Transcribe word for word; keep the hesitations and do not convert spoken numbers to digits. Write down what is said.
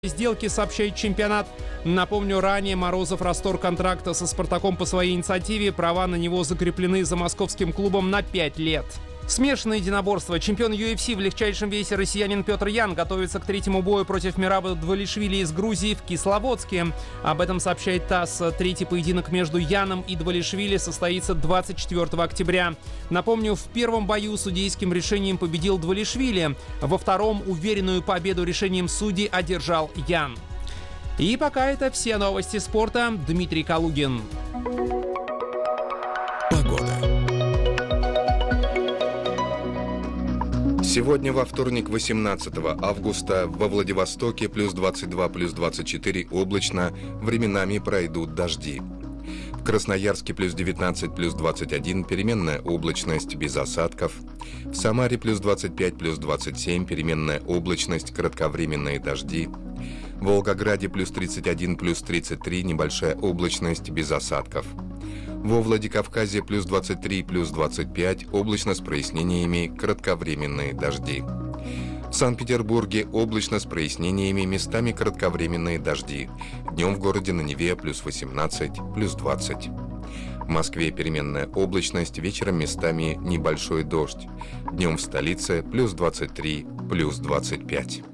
Сделки, сообщает чемпионат. Напомню, ранее Морозов расторг контракта со «Спартаком» по своей инициативе. Права на него закреплены за московским клубом на пять лет. Смешанное единоборство. Чемпион ю эф си в легчайшем весе россиянин Петр Ян готовится к третьему бою против Мираба Двалишвили из Грузии в Кисловодске. Об этом сообщает ТАСС. Третий поединок между Яном и Двалишвили состоится двадцать четвёртого октября. Напомню, в первом бою судейским решением победил Двалишвили. Во втором уверенную победу решением судей одержал Ян. И пока это все новости спорта. Дмитрий Калугин. Сегодня во вторник, восемнадцатого августа, во Владивостоке плюс двадцать два, плюс двадцать четыре облачно, временами пройдут дожди. В Красноярске плюс девятнадцать, плюс двадцать один, переменная облачность без осадков. В Самаре плюс двадцать пять, плюс двадцать семь, переменная облачность, кратковременные дожди. В Волгограде плюс тридцать один, плюс тридцать три, небольшая облачность без осадков. Во Владикавказе плюс двадцать три, плюс двадцать пять, облачно с прояснениями, кратковременные дожди. В Санкт-Петербурге облачно с прояснениями, местами кратковременные дожди. Днем в городе на Неве плюс восемнадцать, плюс двадцать. В Москве переменная облачность, вечером местами небольшой дождь. Днем в столице плюс двадцать три, плюс двадцать пять.